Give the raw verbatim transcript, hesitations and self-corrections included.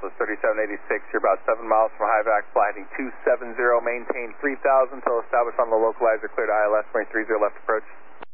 Southwest thirty-seven eighty-six. You're about seven miles from Hivac, flighting two seven zero, maintain three thousand until established on the localizer, clear to I L S, three zero left approach.